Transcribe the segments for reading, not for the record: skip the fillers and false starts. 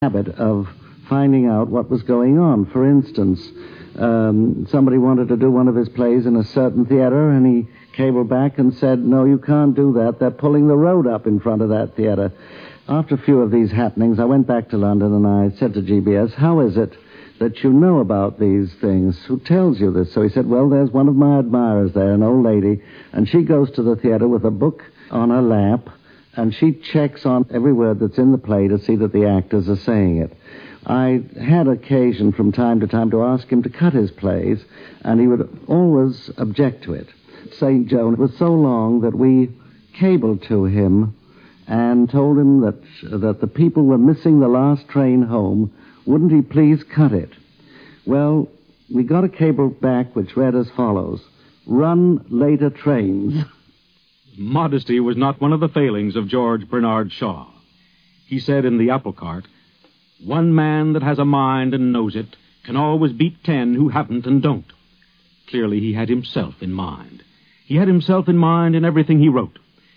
habit of finding out what was going on. For instance, somebody wanted to do one of his plays in a certain theater, and he cabled back and said, "No, you can't do that. They're pulling the road up in front of that theater." After a few of these happenings, I went back to London and I said to GBS, "How is it that you know about these things? Who tells you this?" So he said, "Well, there's one of my admirers there, an old lady, and she goes to the theater with a book on her lap, and she checks on every word that's in the play to see that the actors are saying it." I had occasion from time to time to ask him to cut his plays, and he would always object to it. St. Joan was so long that we cabled to him and told him that the people were missing the last train home. Wouldn't he please cut it? Well, we got a cable back which read as follows: "Run later trains." Modesty was not one of the failings of George Bernard Shaw. He said in The Apple Cart, "One man that has a mind and knows it can always beat 10 who haven't and don't." Clearly, he had himself in mind. He had himself in mind in everything he wrote.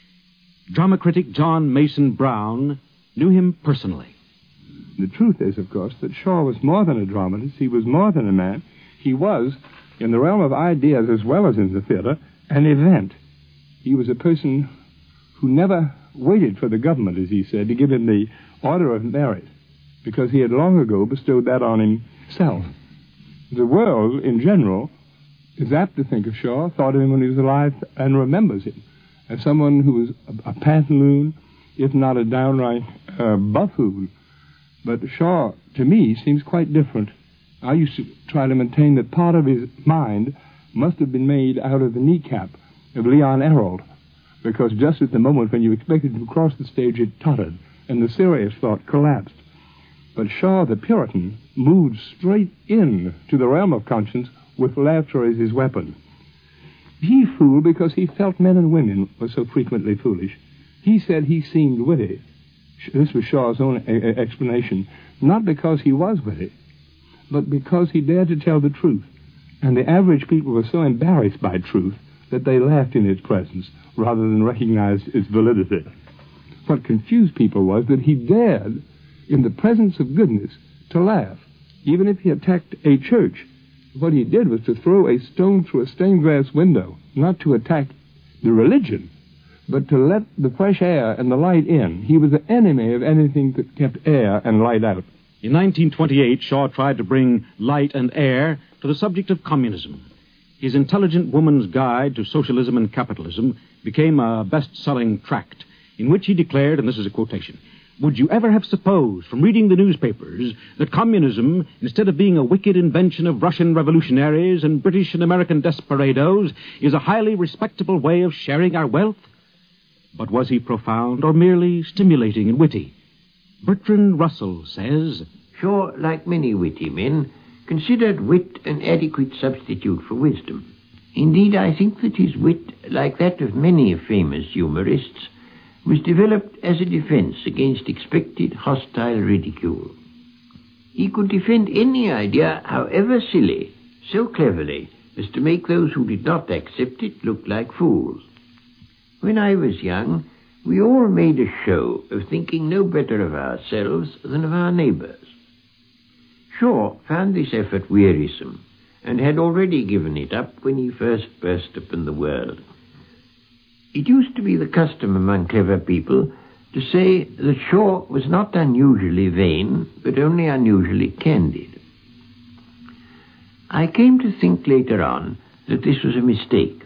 Drama critic John Mason Brown knew him personally. The truth is, of course, that Shaw was more than a dramatist. He was more than a man. He was, in the realm of ideas as well as in the theater, an event. He was a person who never waited for the government, as he said, to give him the Order of Merit, because he had long ago bestowed that on himself. The world, in general, is apt to think of Shaw, thought of him when he was alive, and remembers him as someone who was a pantaloon, if not a downright buffoon. But Shaw, to me, seems quite different. I used to try to maintain that part of his mind must have been made out of the kneecap of Leon Errold, because just at the moment when you expected him to cross the stage, it tottered, and the serious thought collapsed. But Shaw, the Puritan, moved straight in to the realm of conscience with laughter as his weapon. He fooled because he felt men and women were so frequently foolish. He said he seemed witty. This was Shaw's own explanation. Not because he was witty, but because he dared to tell the truth. And the average people were so embarrassed by truth that they laughed in its presence rather than recognized its validity. What confused people was that he dared, in the presence of goodness, to laugh, even if he attacked a church. What he did was to throw a stone through a stained glass window, not to attack the religion, but to let the fresh air and the light in. He was the enemy of anything that kept air and light out. In 1928, Shaw tried to bring light and air to the subject of communism. His Intelligent Woman's Guide to Socialism and Capitalism became a best-selling tract in which he declared, and this is a quotation, "Would you ever have supposed from reading the newspapers that communism, instead of being a wicked invention of Russian revolutionaries and British and American desperados, is a highly respectable way of sharing our wealth?" But was he profound or merely stimulating and witty? Bertrand Russell says, Shaw, like many witty men, considered wit an adequate substitute for wisdom. Indeed, I think that his wit, like that of many famous humorists, was developed as a defense against expected hostile ridicule. He could defend any idea, however silly, so cleverly as to make those who did not accept it look like fools. When I was young, we all made a show of thinking no better of ourselves than of our neighbors. Shaw found this effort wearisome, and had already given it up when he first burst upon the world. It used to be the custom among clever people to say that Shaw was not unusually vain, but only unusually candid. I came to think later on that this was a mistake.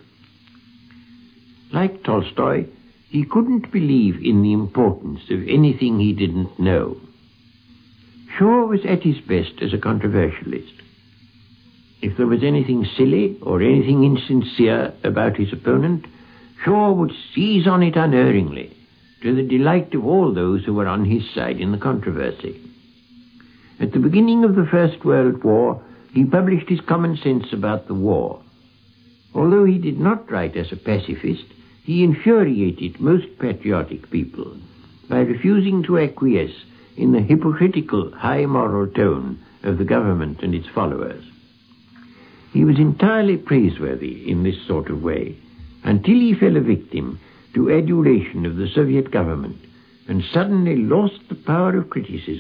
Like Tolstoy, he couldn't believe in the importance of anything he didn't know. Shaw was at his best as a controversialist. If there was anything silly or anything insincere about his opponent, Shaw would seize on it unerringly, to the delight of all those who were on his side in the controversy. At the beginning of the First World War, he published his Common Sense about the war. Although he did not write as a pacifist, he infuriated most patriotic people by refusing to acquiesce in the hypocritical high moral tone of the government and its followers. He was entirely praiseworthy in this sort of way, until he fell a victim to adulation of the Soviet government and suddenly lost the power of criticism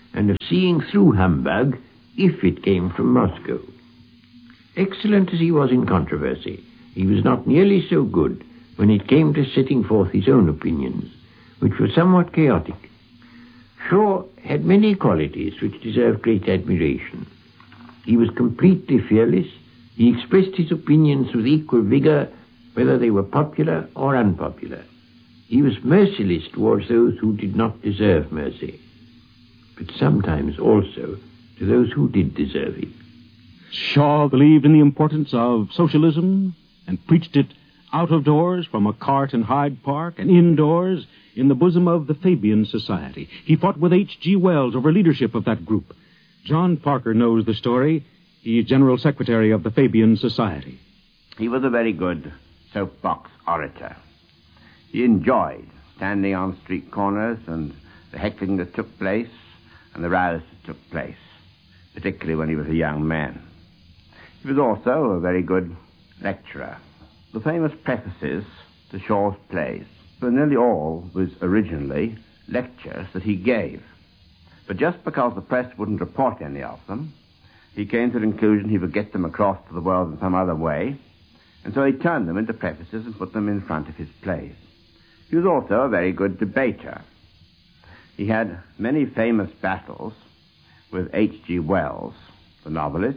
and of seeing through humbug if it came from Moscow. Excellent as he was in controversy, he was not nearly so good when it came to setting forth his own opinions, which were somewhat chaotic. Shaw had many qualities which deserve great admiration. He was completely fearless. He expressed his opinions with equal vigor, whether they were popular or unpopular. He was merciless towards those who did not deserve mercy, but sometimes also to those who did deserve it. Shaw believed in the importance of socialism and preached it out of doors from a cart in Hyde Park and indoors in the bosom of the Fabian Society. He fought with H.G. Wells over leadership of that group. John Parker knows the story. He is General Secretary of the Fabian Society. He was a very good soapbox orator. He enjoyed standing on street corners and the heckling that took place and the rows that took place, particularly when he was a young man. He was also a very good lecturer. The famous prefaces to Shaw's plays were nearly all was originally lectures that he gave. But just because the press wouldn't report any of them, he came to the conclusion he would get them across to the world in some other way, and so he turned them into prefaces and put them in front of his plays. He was also a very good debater. He had many famous battles with H.G. Wells, the novelist,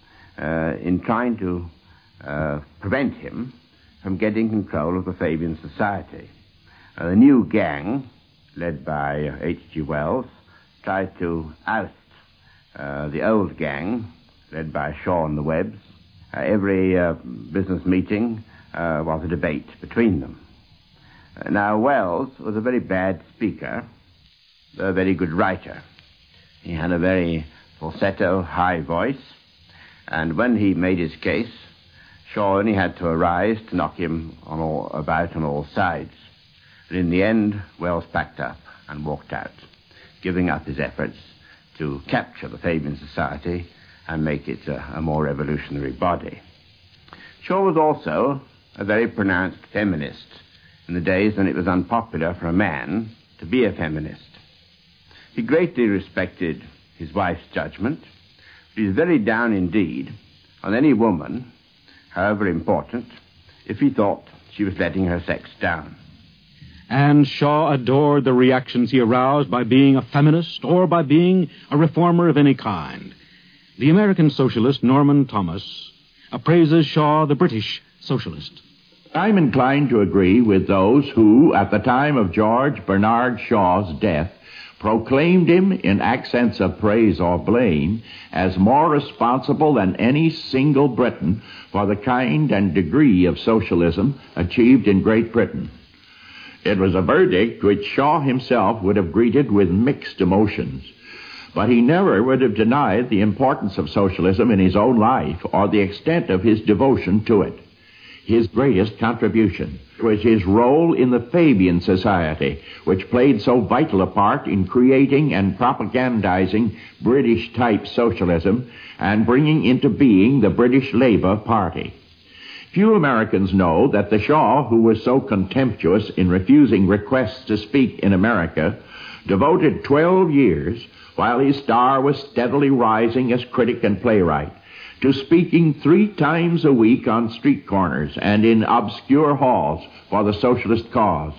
in trying to prevent him from getting control of the Fabian Society. The new gang, led by H.G. Wells, tried to oust the old gang, led by Shaw and the Webbs. Every business meeting was a debate between them. Now, Wells was a very bad speaker, but a very good writer. He had a very falsetto, high voice, and when he made his case, Shaw only had to arise to knock him about on all sides. But in the end, Wells packed up and walked out, giving up his efforts to capture the Fabian Society and make it a more revolutionary body. Shaw was also a very pronounced feminist in the days when it was unpopular for a man to be a feminist. He greatly respected his wife's judgment, but he was very down indeed on any woman, however important, if he thought she was letting her sex down. And Shaw adored the reactions he aroused by being a feminist or by being a reformer of any kind. The American socialist Norman Thomas appraises Shaw the British socialist. I'm inclined to agree with those who, at the time of George Bernard Shaw's death, proclaimed him in accents of praise or blame as more responsible than any single Briton for the kind and degree of socialism achieved in Great Britain. It was a verdict which Shaw himself would have greeted with mixed emotions, but he never would have denied the importance of socialism in his own life or the extent of his devotion to it. His greatest contribution was his role in the Fabian Society, which played so vital a part in creating and propagandizing British-type socialism and bringing into being the British Labour Party. Few Americans know that the Shaw, who was so contemptuous in refusing requests to speak in America, devoted 12 years, while his star was steadily rising as critic and playwright, to speaking 3 times a week on street corners and in obscure halls for the socialist cause.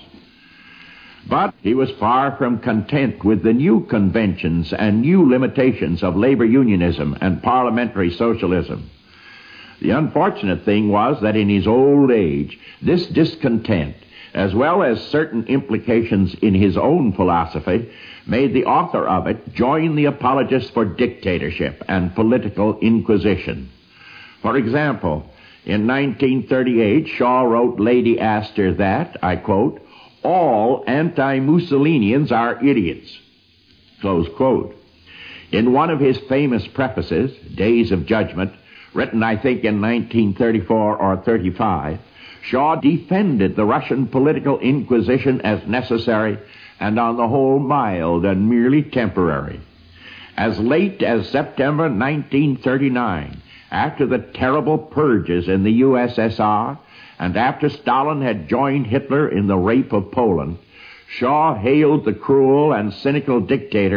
But he was far from content with the new conventions and new limitations of labor unionism and parliamentary socialism. The unfortunate thing was that in his old age, this discontent, as well as certain implications in his own philosophy, made the author of it join the apologists for dictatorship and political inquisition. For example, in 1938, Shaw wrote Lady Astor that, I quote, "all anti-Mussolinians are idiots," close quote. In one of his famous prefaces, Days of Judgment, written, I think, in 1934 or 35, Shaw defended the Russian political inquisition as necessary and on the whole mild and merely temporary. As late as September 1939, after the terrible purges in the USSR and after Stalin had joined Hitler in the rape of Poland, Shaw hailed the cruel and cynical dictator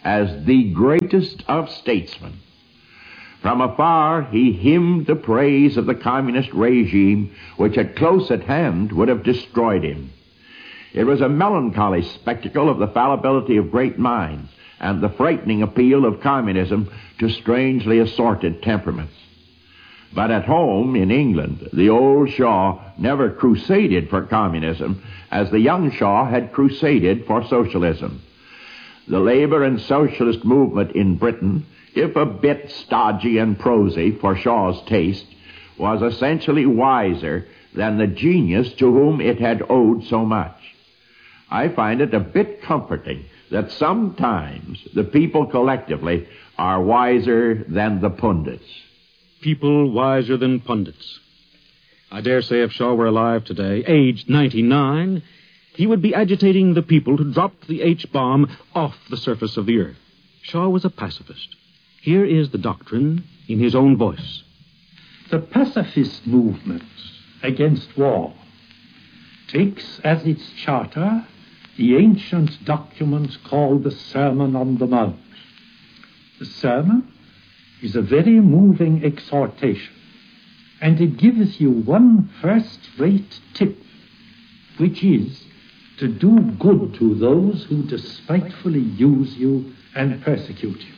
as the greatest of statesmen. From afar, he hymned the praise of the communist regime, which at close at hand would have destroyed him. It was a melancholy spectacle of the fallibility of great minds and the frightening appeal of communism to strangely assorted temperaments. But at home in England, the old Shaw never crusaded for communism as the young Shaw had crusaded for socialism. The labor and socialist movement in Britain, if a bit stodgy and prosy for Shaw's taste, was essentially wiser than the genius to whom it had owed so much. I find it a bit comforting that sometimes the people collectively are wiser than the pundits. People wiser than pundits. I dare say if Shaw were alive today, aged 99, he would be agitating the people to drop the H-bomb off the surface of the earth. Shaw was a pacifist. Here is the doctrine in his own voice. The pacifist movement against war takes as its charter the ancient document called the Sermon on the Mount. The sermon is a very moving exhortation, and it gives you one first-rate tip, which is to do good to those who despitefully use you and persecute you.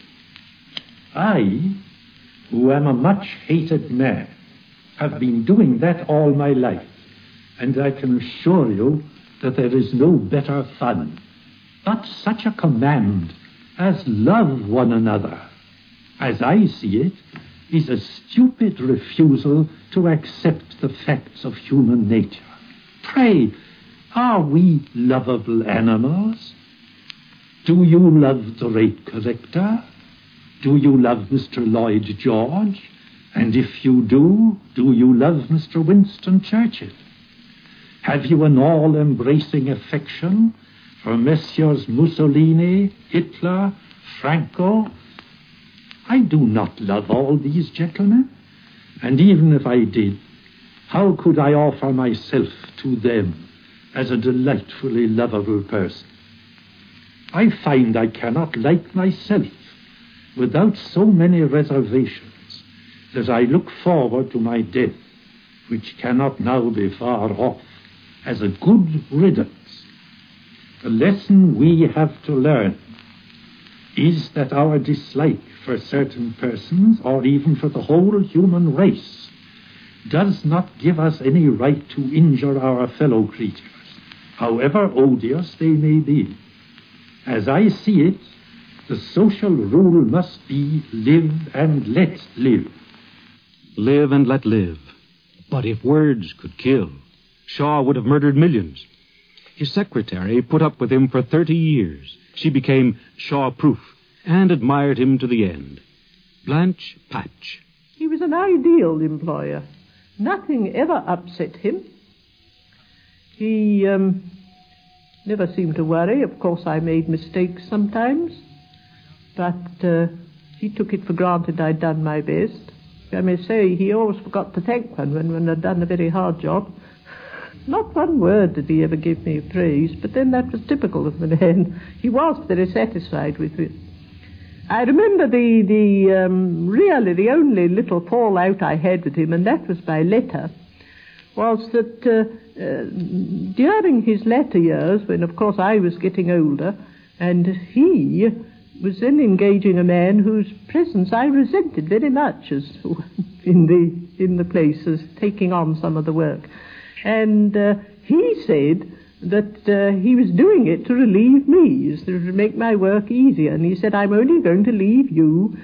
I, who am a much-hated man, have been doing that all my life, and I can assure you that there is no better fun. But such a command as love one another, as I see it, is a stupid refusal to accept the facts of human nature. Pray, are we lovable animals? Do you love the rate corrector? Do you love Mr. Lloyd George? And if you do you love Mr. Winston Churchill? Have you an all-embracing affection for Messieurs Mussolini, Hitler, Franco? I do not love all these gentlemen, and even if I did, how could I offer myself to them as a delightfully lovable person? I find I cannot like myself without so many reservations that I look forward to my death, which cannot now be far off, as a good riddance. The lesson we have to learn is that our dislike for certain persons, or even for the whole human race, does not give us any right to injure our fellow creatures, however odious they may be. As I see it, the social rule must be live and let live. Live and let live. But if words could kill, Shaw would have murdered millions. His secretary put up with him for 30 years. She became Shaw-proof and admired him to the end. Blanche Patch. He was an ideal employer. Nothing ever upset him. He never seemed to worry. Of course, I made mistakes sometimes, but he took it for granted I'd done my best. I may say he always forgot to thank one when I'd done a very hard job. Not one word did he ever give me praise, but then that was typical of the man. He was very satisfied with it. I remember really the only little fallout I had with him, and that was by letter, was that during his latter years, when of course I was getting older, and he was then engaging a man whose presence I resented very much as in the place as taking on some of the work. And he said that he was doing it to relieve me, to make my work easier. And he said, I'm only going to leave you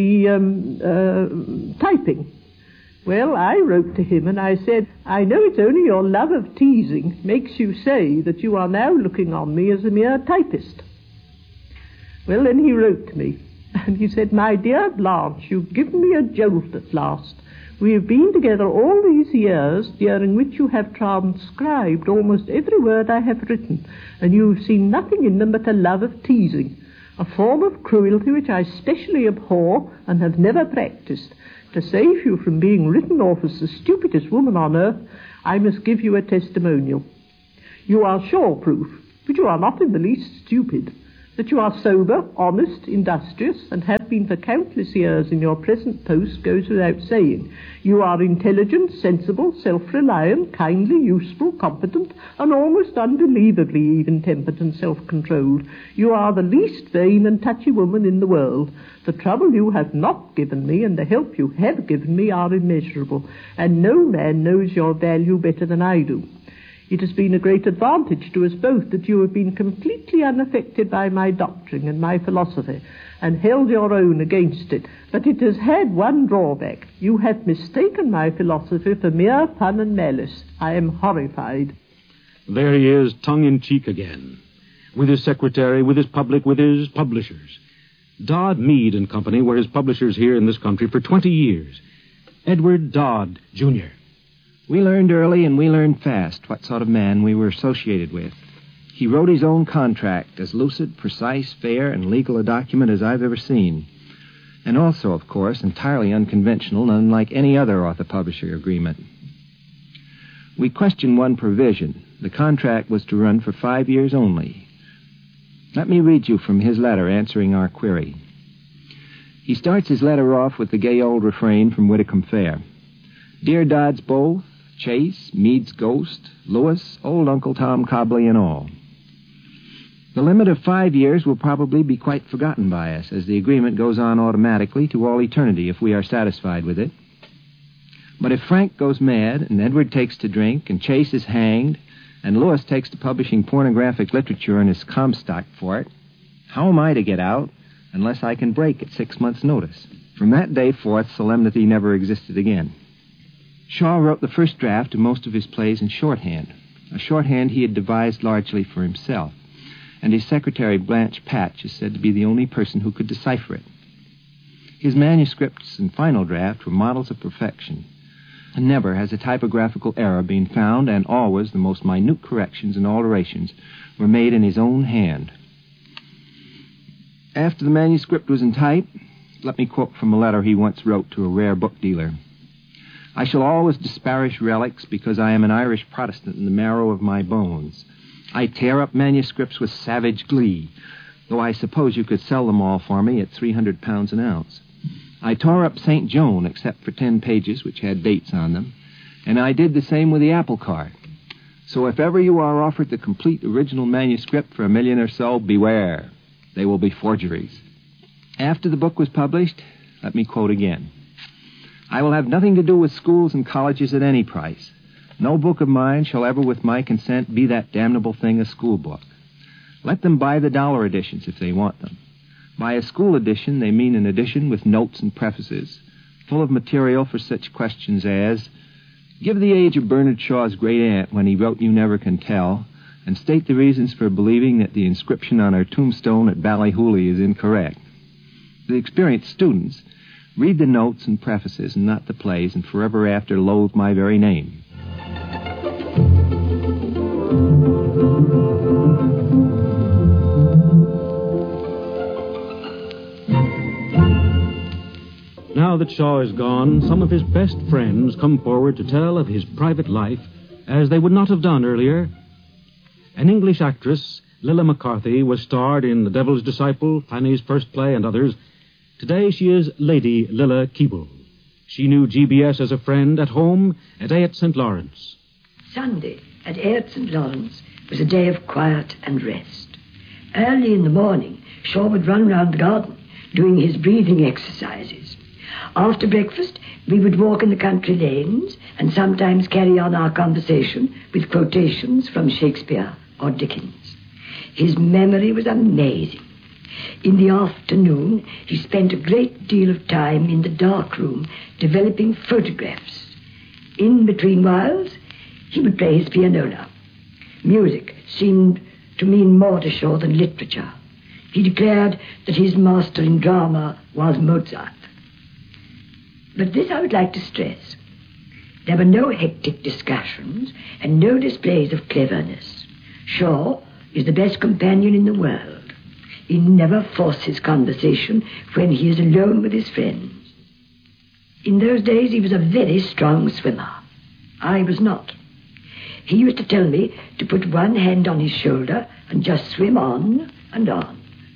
the typing. Well, I wrote to him and I said, I know it's only your love of teasing makes you say that you are now looking on me as a mere typist. Well, then he wrote to me and he said, my dear Blanche, you've given me a jolt at last. We have been together all these years, during which you have transcribed almost every word I have written, and you have seen nothing in them but a love of teasing, a form of cruelty which I specially abhor and have never practiced. To save you from being written off as the stupidest woman on earth, I must give you a testimonial. You are Shaw-proof, but you are not in the least stupid. that you are sober, honest, industrious, and have been for countless years in your present post goes without saying. You are intelligent, sensible, self-reliant, kindly, useful, competent, and almost unbelievably even-tempered and self-controlled. You are the least vain and touchy woman in the world. The trouble you have not given me and the help you have given me are immeasurable, and no man knows your value better than I do. It has been a great advantage to us both that you have been completely unaffected by my doctrine and my philosophy, and held your own against it. But it has had one drawback. You have mistaken my philosophy for mere fun and malice. I am horrified. There he is, tongue-in-cheek again, with his secretary, with his public, with his publishers. Dodd, Mead and Company were his publishers here in this country for 20 years. Edward Dodd, Jr. We learned early and we learned fast what sort of man we were associated with. He wrote his own contract, as lucid, precise, fair, and legal a document as I've ever seen. And also, of course, entirely unconventional and unlike any other author-publisher agreement. We questioned one provision. The contract was to run for 5 years only. Let me read you from his letter answering our query. He starts his letter off with the gay old refrain from Whitcomb Fair. Dear Dodds both, Chase, Mead's ghost, Lewis, old Uncle Tom Cobley and all. The limit of 5 years will probably be quite forgotten by us, as the agreement goes on automatically to all eternity if we are satisfied with it. But if Frank goes mad, and Edward takes to drink, and Chase is hanged, and Lewis takes to publishing pornographic literature and is Comstock for it, how am I to get out unless I can break at 6 months' notice? From that day forth, solemnity never existed again. Shaw wrote the first draft of most of his plays in shorthand, a shorthand he had devised largely for himself, and his secretary, Blanche Patch, is said to be the only person who could decipher it. His manuscripts and final draft were models of perfection, and never has a typographical error been found, and always the most minute corrections and alterations were made in his own hand. After the manuscript was in type, let me quote from a letter he once wrote to a rare book dealer. I shall always disparage relics because I am an Irish Protestant in the marrow of my bones. I tear up manuscripts with savage glee, though I suppose you could sell them all for me at £300 an ounce. I tore up St. Joan except for 10 pages which had dates on them, and I did the same with the apple cart. So if ever you are offered the complete original manuscript for $1 million or so, beware. They will be forgeries. After the book was published, let me quote again. I will have nothing to do with schools and colleges at any price. No book of mine shall ever, with my consent, be that damnable thing, a school book. Let them buy the dollar editions if they want them. By a school edition, they mean an edition with notes and prefaces, full of material for such questions as, give the age of Bernard Shaw's great-aunt when he wrote You Never Can Tell, and state the reasons for believing that the inscription on her tombstone at Ballyhooly is incorrect. The experienced students read the notes and prefaces and not the plays, and forever after loathe my very name. Now that Shaw is gone, some of his best friends come forward to tell of his private life as they would not have done earlier. An English actress, Lilla McCarthy, was starred in The Devil's Disciple, Fanny's First Play, and others. Today she is Lady Lilla Keble. She knew GBS as a friend at home at Ayot St. Lawrence. Sunday at Ayot St. Lawrence was a day of quiet and rest. Early in the morning, Shaw would run round the garden doing his breathing exercises. After breakfast, we would walk in the country lanes and sometimes carry on our conversation with quotations from Shakespeare or Dickens. His memory was amazing. In the afternoon, he spent a great deal of time in the dark room developing photographs. In between whiles, he would play his pianola. Music seemed to mean more to Shaw than literature. He declared that his master in drama was Mozart. But this I would like to stress. There were no hectic discussions and no displays of cleverness. Shaw is the best companion in the world. He never forces conversation when he is alone with his friends. In those days, he was a very strong swimmer. I was not. He used to tell me to put one hand on his shoulder and just swim on and on,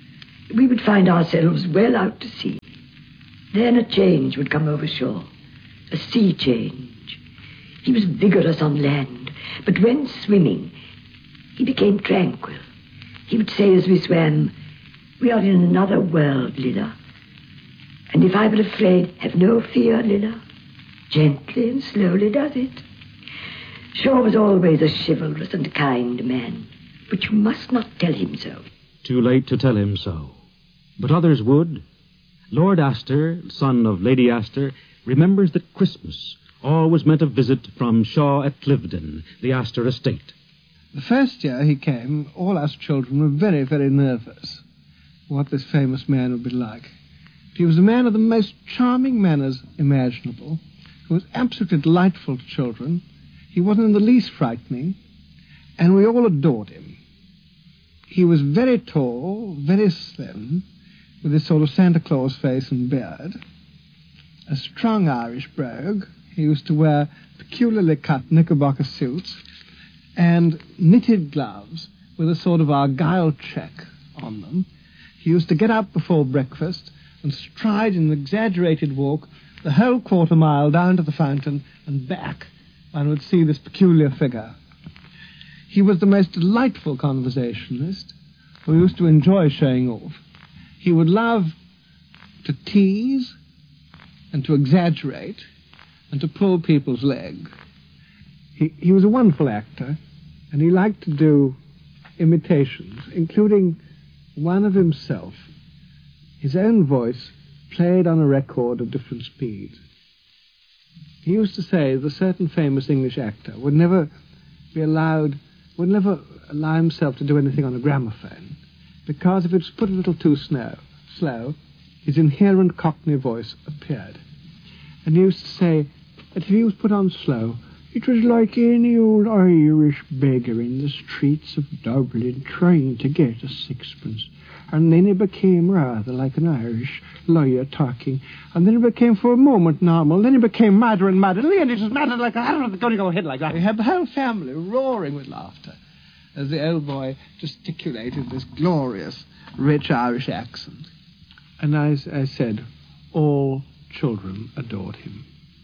we would find ourselves well out to sea. Then a change would come over Shaw, a sea change. He was vigorous on land, but when swimming, he became tranquil. He would say as we swam, "We are in another world, Lilla. And if I were afraid, have no fear, Lilla. Gently and slowly does it." Shaw was always a chivalrous and kind man, but you must not tell him so. Too late to tell him so. But others would. Lord Astor, son of Lady Astor, remembers that Christmas always meant a visit from Shaw at Cliveden, the Astor estate. The first year he came, all us children were very, very nervous what this famous man would be like. He was a man of the most charming manners imaginable, who was absolutely delightful to children. He wasn't in the least frightening, and we all adored him. He was very tall, very slim, with this sort of Santa Claus face and beard. A strong Irish brogue. He used to wear peculiarly cut knickerbocker suits and knitted gloves with a sort of Argyle check on them. He used to get up before breakfast and stride in an exaggerated walk the whole quarter mile down to the fountain and back. One would see this peculiar figure. He was the most delightful conversationalist who used to enjoy showing off. He would love to tease and to exaggerate and to pull people's leg. He was a wonderful actor, and he liked to do imitations, including one of himself. His own voice played on a record of different speeds. He used to say that a certain famous English actor would never allow himself to do anything on a gramophone, because if it was put a little too slow, his inherent Cockney voice appeared. And he used to say that if he was put on slow, it was like any old Irish beggar in the streets of Dublin trying to get a sixpence. And then it became rather like an Irish lawyer talking. And then it became for a moment normal. Then it became madder and madder. And then it was madder like I don't know, going to go ahead like that. We had the whole family roaring with laughter as the old boy gesticulated this glorious, rich Irish accent. And as I said, all children adored him.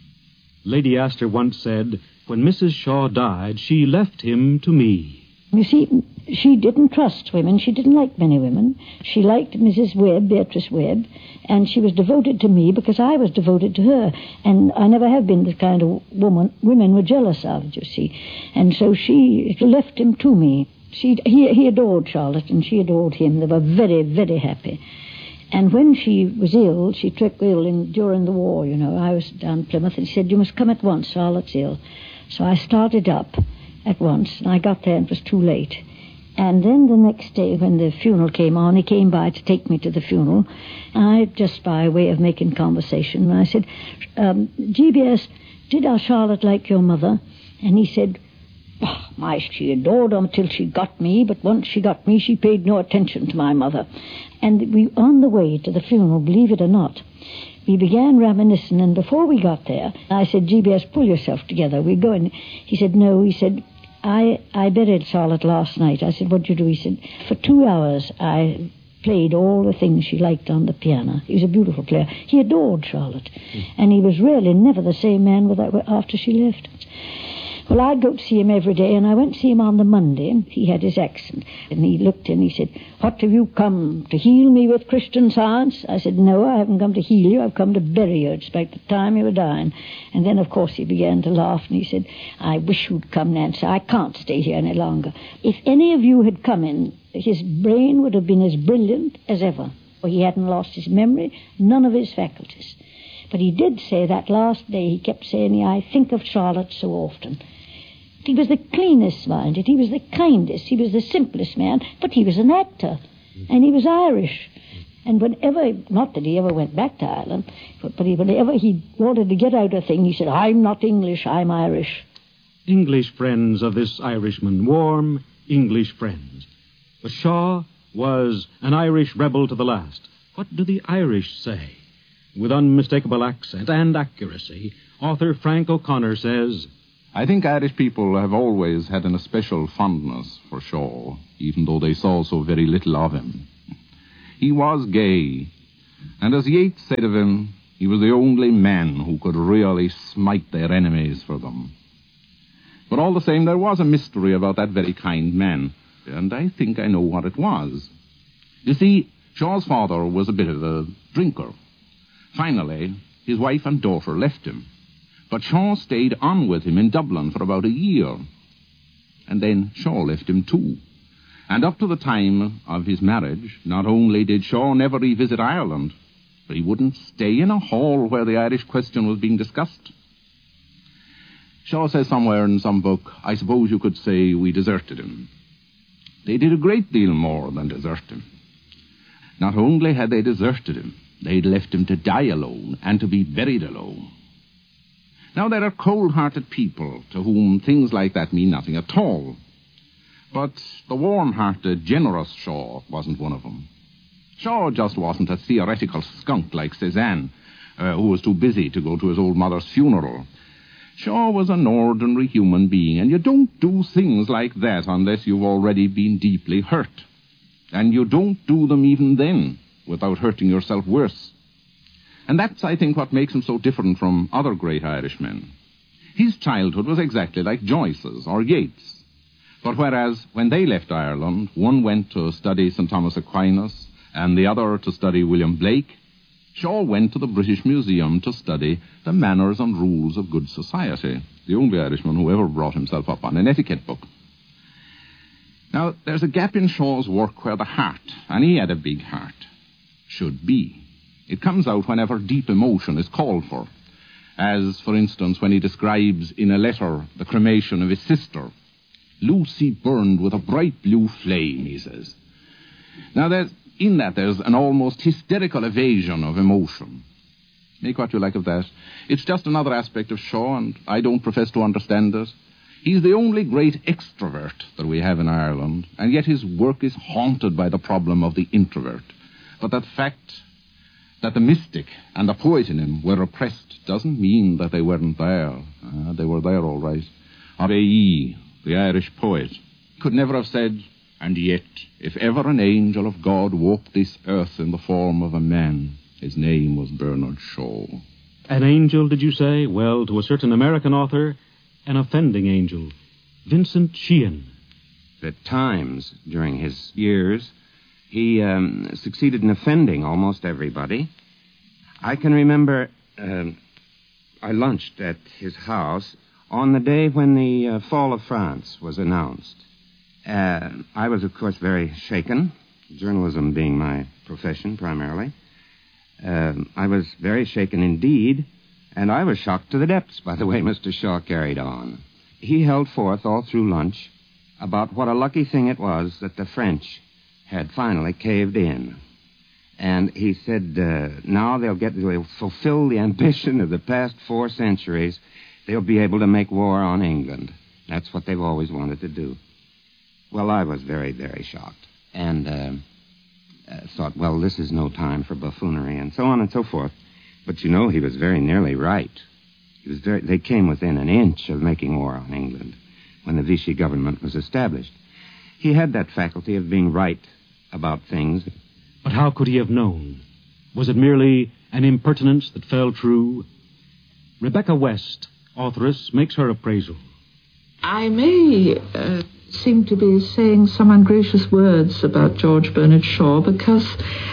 Lady Astor once said, "When Mrs. Shaw died, she left him to me." You see, she didn't trust women. She didn't like many women. She liked Mrs. Webb, Beatrice Webb, and she was devoted to me because I was devoted to her. And I never have been the kind of woman women were jealous of, you see. And so she left him to me. He adored Charlotte, and she adored him. They were very, very happy. And when she was ill, she took ill during the war, you know. I was down in Plymouth, and she said, "You must come at once, Charlotte's ill." So I started up at once, and I got there and it was too late. And then the next day when the funeral came on, he came by to take me to the funeral. I, just by way of making conversation, and I said, "GBS, did our Charlotte like your mother?" And he said, "Oh, she adored her till she got me, but once she got me, she paid no attention to my mother." And we, on the way to the funeral, believe it or not, we began reminiscing, and before we got there, I said, "GBS, pull yourself together, we're going." He said, "No," he said, I buried Charlotte last night." I said, "What'd you do?" He said, "For 2 hours I played all the things she liked on the piano." He was a beautiful player. He adored Charlotte, and he was really never the same man after she left. Well, I'd go to see him every day, and I went to see him on the Monday. He had his accent, and he looked and he said, "What have you come, to heal me with Christian Science?" I said, "No, I haven't come to heal you. I've come to bury you. It's about the time you were dying." And then, of course, he began to laugh, and he said, "I wish you'd come, Nancy. I can't stay here any longer." If any of you had come in, his brain would have been as brilliant as ever. He hadn't lost his memory, none of his faculties. But he did say that last day, he kept saying, "I think of Charlotte so often." He was the cleanest minded, he was the kindest, he was the simplest man, but he was an actor, and he was Irish. And whenever, not that he ever went back to Ireland, but whenever he wanted to get out a thing, he said, "I'm not English, I'm Irish." English friends of this Irishman, warm English friends. But Shaw was an Irish rebel to the last. What do the Irish say? With unmistakable accent and accuracy, author Frank O'Connor says, "I think Irish people have always had an especial fondness for Shaw, even though they saw so very little of him. He was gay. And as Yeats said of him, he was the only man who could really smite their enemies for them. But all the same, there was a mystery about that very kind man, and I think I know what it was. You see, Shaw's father was a bit of a drinker. Finally, his wife and daughter left him, but Shaw stayed on with him in Dublin for about a year. And then Shaw left him too. And up to the time of his marriage, not only did Shaw never revisit Ireland, but he wouldn't stay in a hall where the Irish question was being discussed. Shaw says somewhere in some book, I suppose you could say we deserted him. They did a great deal more than desert him. Not only had they deserted him, they'd left him to die alone and to be buried alone. Now, there are cold-hearted people to whom things like that mean nothing at all. But the warm-hearted, generous Shaw wasn't one of them. Shaw just wasn't a theoretical skunk like Cézanne, who was too busy to go to his old mother's funeral. Shaw was an ordinary human being, and you don't do things like that unless you've already been deeply hurt. And you don't do them even then without hurting yourself worse. And that's, I think, what makes him so different from other great Irishmen. His childhood was exactly like Joyce's or Yeats'. But whereas when they left Ireland, one went to study St. Thomas Aquinas and the other to study William Blake, Shaw went to the British Museum to study the manners and rules of good society, the only Irishman who ever brought himself up on an etiquette book. Now, there's a gap in Shaw's work where the heart, and he had a big heart, should be. It comes out whenever deep emotion is called for, as, for instance, when he describes in a letter the cremation of his sister. Lucy burned with a bright blue flame, he says. Now, there's an almost hysterical evasion of emotion. Make what you like of that. It's just another aspect of Shaw, and I don't profess to understand it. He's the only great extrovert that we have in Ireland, and yet his work is haunted by the problem of the introvert. But that fact that the mystic and the poet in him were repressed doesn't mean that they weren't there. They were there all right. R.A.E., the Irish poet, could never have said, and yet, if ever an angel of God walked this earth in the form of a man, his name was Bernard Shaw. An angel, did you say? Well, to a certain American author, an offending angel. Vincent Sheehan. At times, during his years, he succeeded in offending almost everybody. I can remember I lunched at his house on the day when the fall of France was announced. I was, of course, very shaken, journalism being my profession primarily. I was very shaken indeed, and I was shocked to the depths by the way Mr. Shaw carried on. He held forth all through lunch about what a lucky thing it was that the French had finally caved in. And he said, now they'll fulfill the ambition of the past 4 centuries. They'll be able to make war on England. That's what they've always wanted to do. Well, I was very, very shocked and thought, well, this is no time for buffoonery and so on and so forth. But, you know, he was very nearly right. They came within an inch of making war on England when the Vichy government was established. He had that faculty of being right about things. But how could he have known? Was it merely an impertinence that fell true? Rebecca West, authoress, makes her appraisal. I may seem to be saying some ungracious words about George Bernard Shaw because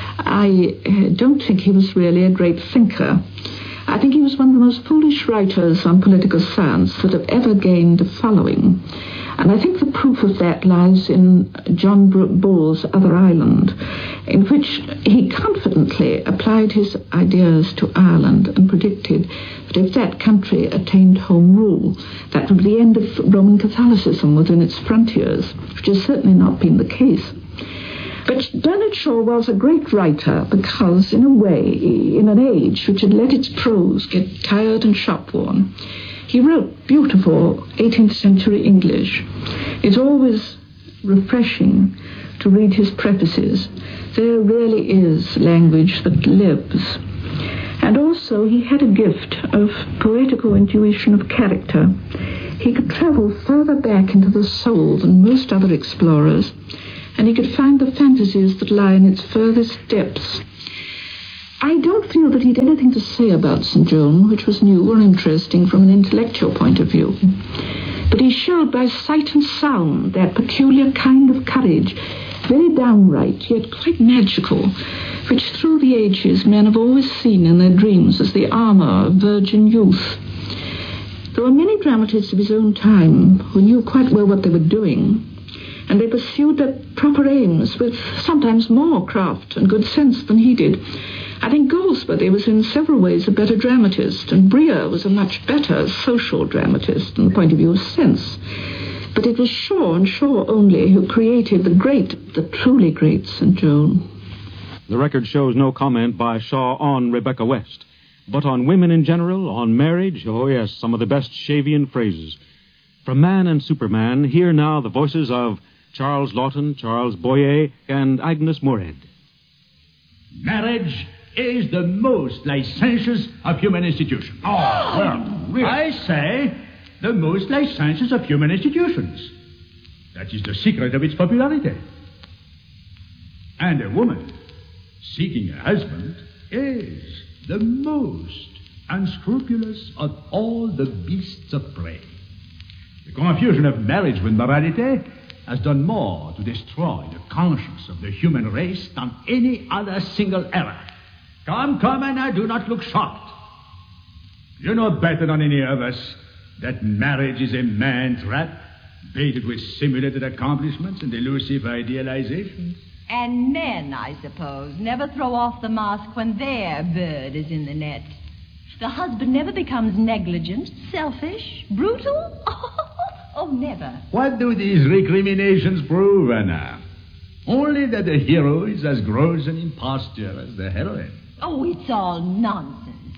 I don't think he was really a great thinker. I think he was one of the most foolish writers on political science that have ever gained a following. And I think the proof of that lies in John Bull's Other Island, in which he confidently applied his ideas to Ireland and predicted that if that country attained home rule, that would be the end of Roman Catholicism within its frontiers, which has certainly not been the case. But Bernard Shaw was a great writer because, in a way, in an age which had let its prose get tired and shop-worn, he wrote beautiful 18th century English. It's always refreshing to read his prefaces. There really is language that lives. And also he had a gift of poetical intuition of character. He could travel further back into the soul than most other explorers, and he could find the fantasies that lie in its furthest depths. I don't feel that he had anything to say about St. John which was new or interesting from an intellectual point of view. But he showed by sight and sound that peculiar kind of courage, very downright, yet quite magical, which through the ages men have always seen in their dreams as the armour of virgin youth. There were many dramatists of his own time who knew quite well what they were doing, and they pursued their proper aims with sometimes more craft and good sense than he did. I think Goldsworthy was in several ways a better dramatist, and Breer was a much better social dramatist from the point of view of sense. But it was Shaw, and Shaw only, who created the truly great St. John. The record shows no comment by Shaw on Rebecca West, but on women in general, on marriage, oh yes, some of the best Shavian phrases. From Man and Superman, hear now the voices of Charles Lawton, Charles Boyer, and Agnes Moorehead. Marriage is the most licentious of human institutions. Oh, well, really? I say the most licentious of human institutions. That is the secret of its popularity. And a woman seeking a husband is the most unscrupulous of all the beasts of prey. The confusion of marriage with morality has done more to destroy the conscience of the human race than any other single error. Come, and now do not look shocked. You know better than any of us that marriage is a man-trap, baited with simulated accomplishments and elusive idealizations. And men, I suppose, never throw off the mask when their bird is in the net. The husband never becomes negligent, selfish, brutal. Oh, never. What do these recriminations prove, Anna? Only that the hero is as gross an impostor as the heroine. Oh, it's all nonsense.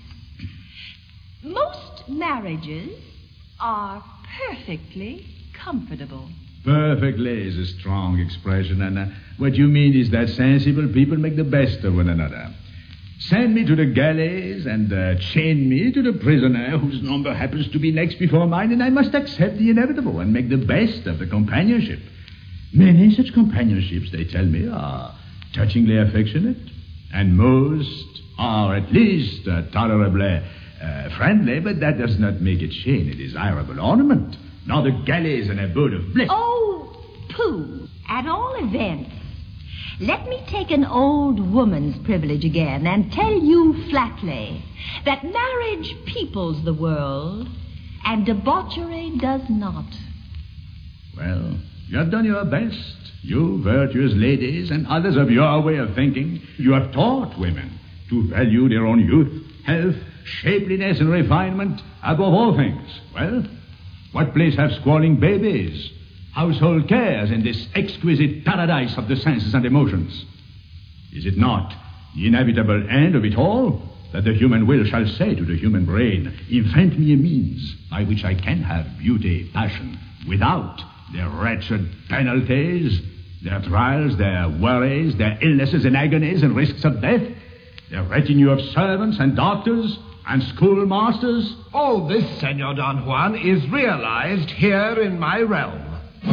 Most marriages are perfectly comfortable. Perfectly is a strong expression, Anna. What you mean is that sensible people make the best of one another. Send me to the galleys and chain me to the prisoner whose number happens to be next before mine, and I must accept the inevitable and make the best of the companionship. Many such companionships, they tell me, are touchingly affectionate, and most are at least tolerably friendly, but that does not make a chain a desirable ornament. Nor the galley is an abode of bliss. Oh, pooh. At all events, let me take an old woman's privilege again and tell you flatly that marriage peoples the world and debauchery does not. Well, you have done your best. You virtuous ladies and others of your way of thinking, you have taught women to value their own youth, health, shapeliness, and refinement above all things. Well, what place have squalling babies, household cares in this exquisite paradise of the senses and emotions? Is it not the inevitable end of it all that the human will shall say to the human brain, invent me a means by which I can have beauty, passion, without their wretched penalties, their trials, their worries, their illnesses and agonies and risks of death, their retinue of servants and doctors and schoolmasters? All this, Senor Don Juan, is realized here in my realm.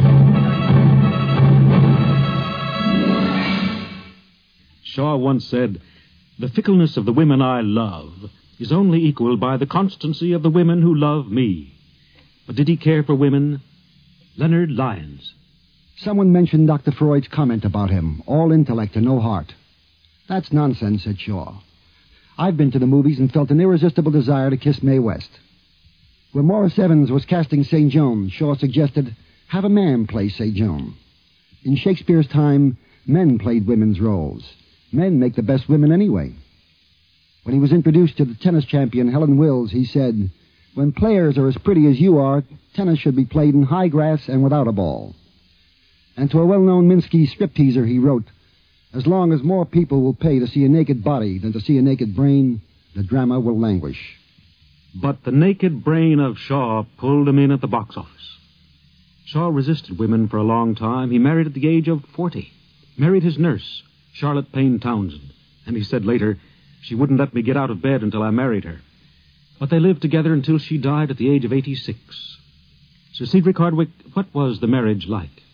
Shaw once said, "The fickleness of the women I love is only equaled by the constancy of the women who love me." But did he care for women? Leonard Lyons. Someone mentioned Dr. Freud's comment about him, all intellect and no heart. That's nonsense, said Shaw. I've been to the movies and felt an irresistible desire to kiss Mae West. When Morris Evans was casting St. Joan, Shaw suggested, have a man play St. Joan. In Shakespeare's time, men played women's roles. Men make the best women anyway. When he was introduced to the tennis champion Helen Wills, he said, when players are as pretty as you are, tennis should be played in high grass and without a ball. And to a well-known Minsky stripteaser, he wrote, as long as more people will pay to see a naked body than to see a naked brain, the drama will languish. But the naked brain of Shaw pulled him in at the box office. Shaw resisted women for a long time. He married at the age of 40. Married his nurse, Charlotte Payne Townsend. And he said later, she wouldn't let me get out of bed until I married her. But they lived together until she died at the age of 86. Sir Cedric Hardwicke, what was the marriage like?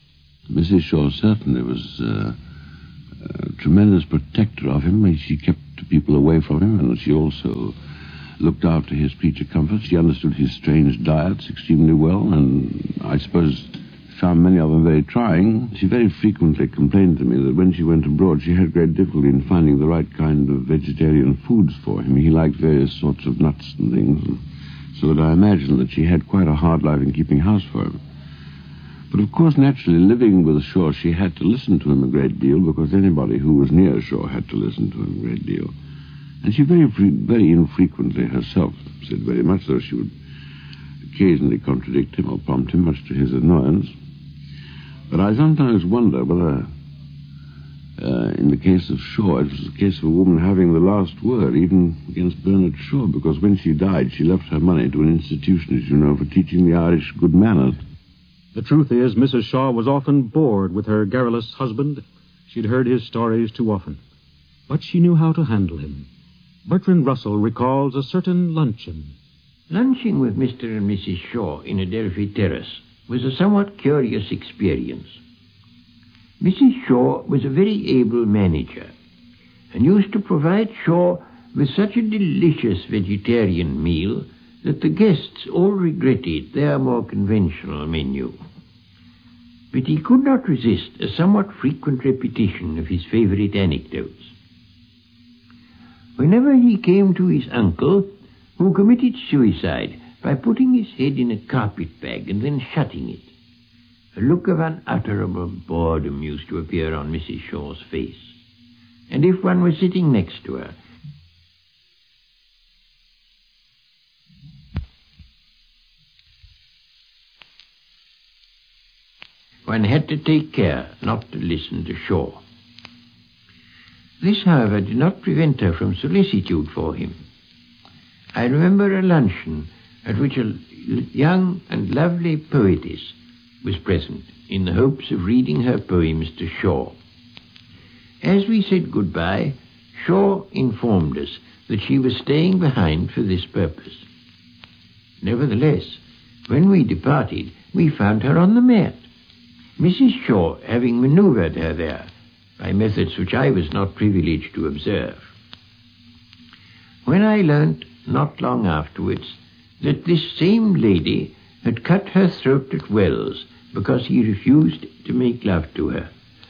Mrs. Shaw certainly was a tremendous protector of him. She kept people away from him, and she also looked after his creature comforts. She understood his strange diets extremely well, and I suppose found many of them very trying. She very frequently complained to me that when she went abroad, she had great difficulty in finding the right kind of vegetarian foods for him. He liked various sorts of nuts and things, so that I imagined that she had quite a hard life in keeping house for him. But of course, naturally, living with Shaw, she had to listen to him a great deal, because anybody who was near Shaw had to listen to him a great deal. And she very infrequently herself said very much, though she would occasionally contradict him or prompt him, much to his annoyance. But I sometimes wonder whether, in the case of Shaw, it was the case of a woman having the last word, even against Bernard Shaw, because when she died, she left her money to an institution, as you know, for teaching the Irish good manners. The truth is, Mrs. Shaw was often bored with her garrulous husband. She'd heard his stories too often. But she knew how to handle him. Bertrand Russell recalls a certain luncheon. Lunching with Mr. and Mrs. Shaw in Adelphi Terrace was a somewhat curious experience. Mrs. Shaw was a very able manager and used to provide Shaw with such a delicious vegetarian meal that the guests all regretted their more conventional menu. But he could not resist a somewhat frequent repetition of his favorite anecdotes. Whenever he came to his uncle, who committed suicide by putting his head in a carpet bag and then shutting it, a look of unutterable boredom used to appear on Mrs. Shaw's face. And if one was sitting next to her, one had to take care not to listen to Shaw. This, however, did not prevent her from solicitude for him. I remember a luncheon at which a young and lovely poetess was present in the hopes of reading her poems to Shaw. As we said goodbye, Shaw informed us that she was staying behind for this purpose. Nevertheless, when we departed, we found her on the mat, Mrs. Shaw having maneuvered her there by methods which I was not privileged to observe. When I learnt, not long afterwards, that this same lady had cut her throat at Wells because he refused to make love to her,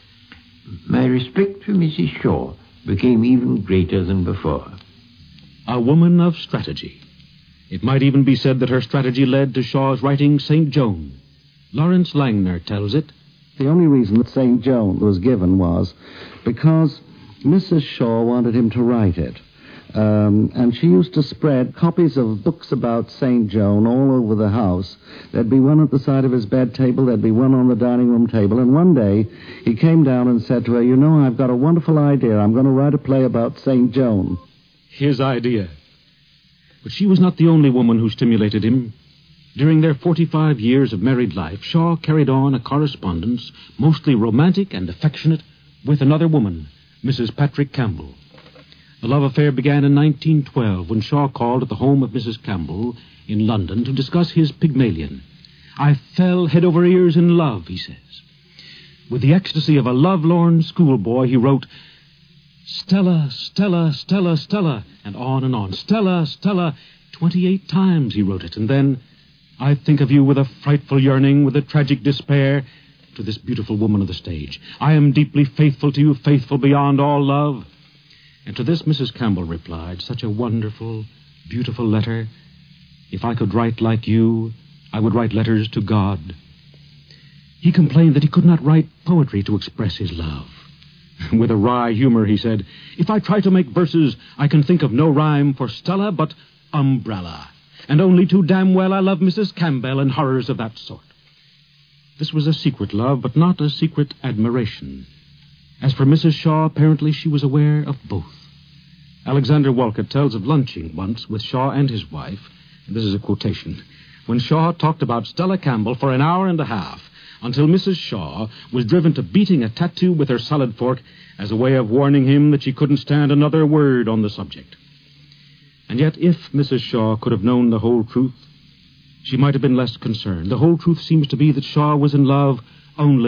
my respect for Mrs. Shaw became even greater than before. A woman of strategy. It might even be said that her strategy led to Shaw's writing St. Joan. Lawrence Langner tells it. The only reason that St. Joan was given was because Mrs. Shaw wanted him to write it. And she used to spread copies of books about St. Joan all over the house. There'd be one at the side of his bed table, there'd be one on the dining room table, and one day he came down and said to her, "You know, I've got a wonderful idea. I'm going to write a play about St. Joan." His idea. But she was not the only woman who stimulated him. During their 45 years of married life, Shaw carried on a correspondence, mostly romantic and affectionate, with another woman, Mrs. Patrick Campbell. The love affair began in 1912 when Shaw called at the home of Mrs. Campbell in London to discuss his Pygmalion. "I fell head over ears in love," he says. With the ecstasy of a lovelorn schoolboy, he wrote, "Stella, Stella, Stella, Stella," and on, "Stella, Stella." 28 times he wrote it, and then, "I think of you with a frightful yearning, with a tragic despair," to this beautiful woman of the stage. "I am deeply faithful to you, faithful beyond all love." And to this Mrs. Campbell replied, "Such a wonderful, beautiful letter. If I could write like you, I would write letters to God." He complained that he could not write poetry to express his love. With a wry humor, he said, "If I try to make verses, I can think of no rhyme for Stella but umbrella. And only too damn well I love Mrs. Campbell and horrors of that sort." This was a secret love, but not a secret admiration. As for Mrs. Shaw, apparently she was aware of both. Alexander Walcott tells of lunching once with Shaw and his wife, and this is a quotation, when Shaw talked about Stella Campbell for an hour and a half, until Mrs. Shaw was driven to beating a tattoo with her salad fork as a way of warning him that she couldn't stand another word on the subject. And yet, if Mrs. Shaw could have known the whole truth, she might have been less concerned. The whole truth seems to be that Shaw was in love only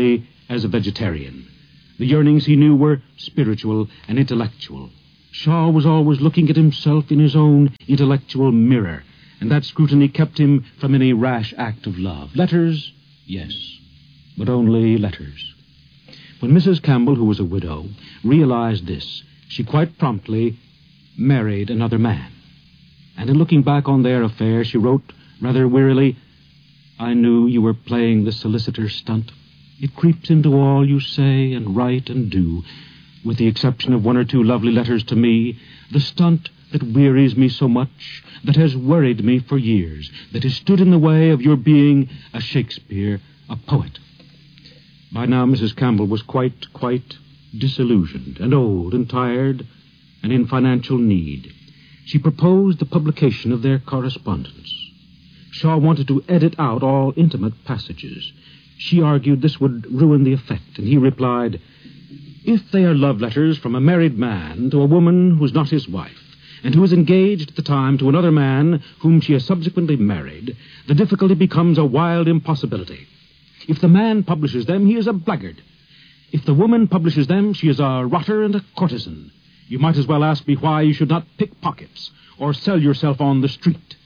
as a vegetarian. The yearnings he knew were spiritual and intellectual. Shaw was always looking at himself in his own intellectual mirror, and that scrutiny kept him from any rash act of love. Letters, yes, but only letters. When Mrs. Campbell, who was a widow, realized this, she quite promptly married another man. And in looking back on their affair, she wrote rather wearily, "I knew you were playing the solicitor stunt. It creeps into all you say and write and do. With the exception of 1 or 2 lovely letters to me, the stunt that wearies me so much, that has worried me for years, that has stood in the way of your being a Shakespeare, a poet." By now, Mrs. Campbell was quite disillusioned and old and tired and in financial need. She proposed the publication of their correspondence. Shaw wanted to edit out all intimate passages. She argued this would ruin the effect, and he replied, "If they are love letters from a married man to a woman who's not his wife, and who is engaged at the time to another man whom she has subsequently married, the difficulty becomes a wild impossibility. If the man publishes them, he is a blackguard. If the woman publishes them, she is a rotter and a courtesan. You might as well ask me why you should not pick pockets or sell yourself on the street."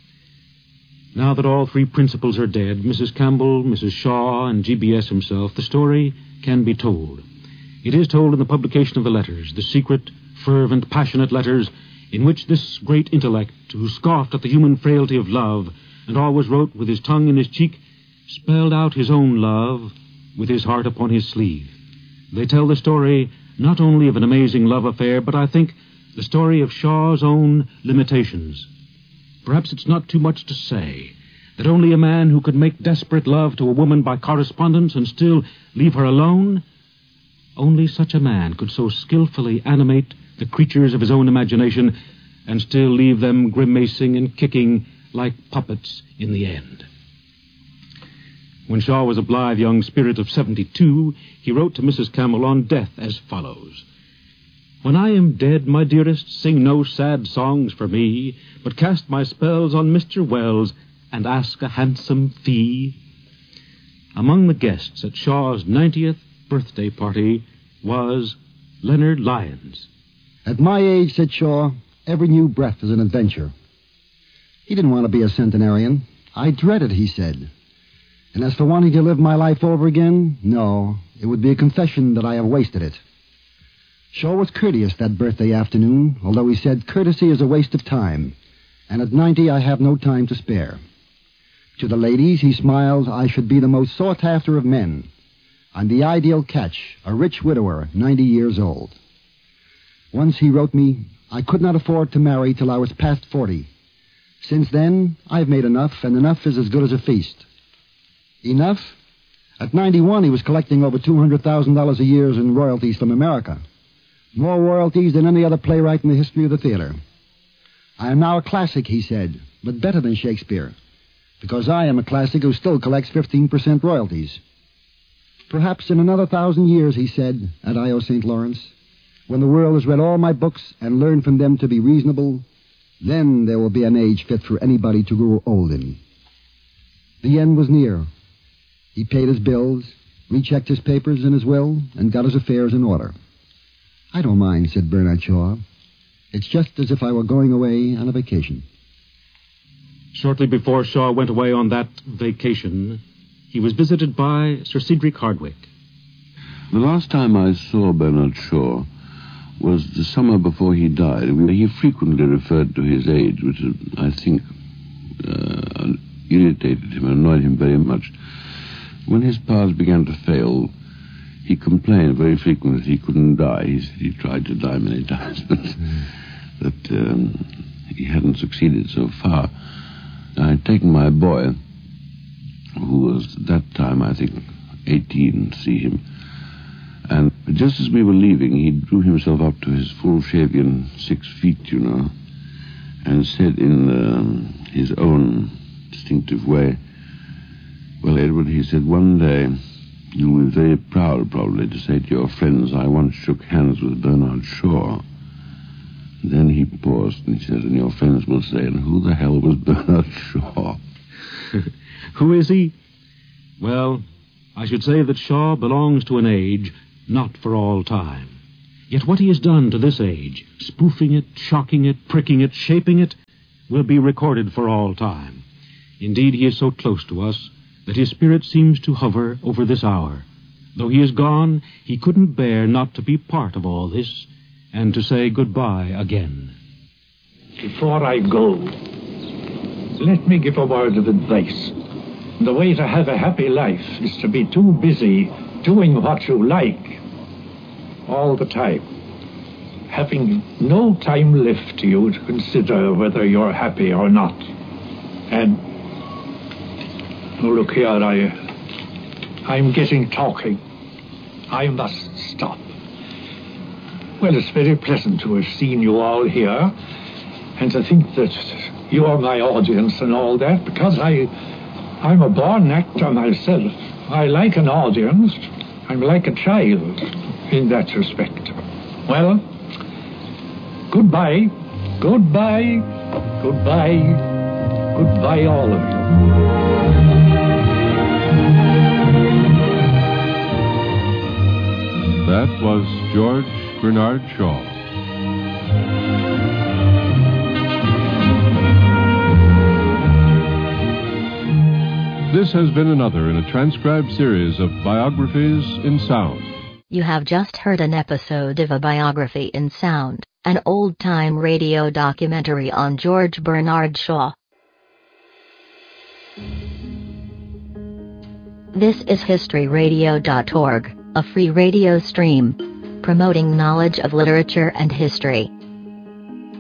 Now that all 3 principals are dead, Mrs. Campbell, Mrs. Shaw, and GBS himself, the story can be told. It is told in the publication of the letters, the secret, fervent, passionate letters in which this great intellect, who scoffed at the human frailty of love and always wrote with his tongue in his cheek, spelled out his own love with his heart upon his sleeve. They tell the story not only of an amazing love affair, but I think the story of Shaw's own limitations. Perhaps it's not too much to say that only a man who could make desperate love to a woman by correspondence and still leave her alone, only such a man could so skillfully animate the creatures of his own imagination and still leave them grimacing and kicking like puppets in the end. When Shaw was a blithe young spirit of 72, he wrote to Mrs. Campbell on death as follows: "When I am dead, my dearest, sing no sad songs for me, but cast my spells on Mr. Wells and ask a handsome fee." Among the guests at Shaw's 90th birthday party was Leonard Lyons. "At my age," said Shaw, "every new breath is an adventure." He didn't want to be a centenarian. "I dread it," he said. "And as for wanting to live my life over again, no, it would be a confession that I have wasted it." Shaw was courteous that birthday afternoon, although he said courtesy is a waste of time, and at 90 I have no time to spare. To the ladies, he smiled, "I should be the most sought after of men. I'm the ideal catch, a rich widower, 90 years old." Once he wrote me, "I could not afford to marry till I was past 40. Since then, I've made enough, and enough is as good as a feast." Enough? At 91, he was collecting over $200,000 a year in royalties from America. More royalties than any other playwright in the history of the theater. "I am now a classic," he said, "but better than Shakespeare, because I am a classic who still collects 15% royalties. Perhaps in another 1,000 years," he said, at I.O. St. Lawrence, "when the world has read all my books and learned from them to be reasonable, then there will be an age fit for anybody to grow old in." The end was near. He paid his bills, rechecked his papers and his will, and got his affairs in order. "I don't mind," said Bernard Shaw. "It's just as if I were going away on a vacation." Shortly before Shaw went away on that vacation, he was visited by Sir Cedric Hardwicke. The last time I saw Bernard Shaw was the summer before he died. He frequently referred to his age, which I think irritated him and annoyed him very much. When his powers began to fail, he complained very frequently that he couldn't die. He said he tried to die many times, but that he hadn't succeeded so far. I had taken my boy, who was at that time, I think, 18, to see him. And just as we were leaving, he drew himself up to his full Shavian 6 feet, and said in his own distinctive way, "Well, Edward," he said, "one day you'll be very proud, probably, to say to your friends, 'I once shook hands with Bernard Shaw.'" Then he paused and he said, "And your friends will say, 'And who the hell was Bernard Shaw?'" Who is he? Well, I should say that Shaw belongs to an age not for all time. Yet what he has done to this age, spoofing it, shocking it, pricking it, shaping it, will be recorded for all time. Indeed, he is so close to us that his spirit seems to hover over this hour. Though he is gone, he couldn't bear not to be part of all this and to say goodbye again. Before I go, let me give a word of advice. The way to have a happy life is to be too busy doing what you like all the time, having no time left to you to consider whether you're happy or not. And, oh, look here, I'm getting talking. I must stop. Well, it's very pleasant to have seen you all here, and to think that you are my audience and all that, because I'm a born actor myself. I like an audience. I'm like a child in that respect. Well, goodbye, goodbye, goodbye, goodbye, all of you. That was George Bernard Shaw. This has been another in a transcribed series of Biographies in Sound. You have just heard an episode of A Biography in Sound, an old-time radio documentary on George Bernard Shaw. This is historyradio.org, a free radio stream promoting knowledge of literature and history.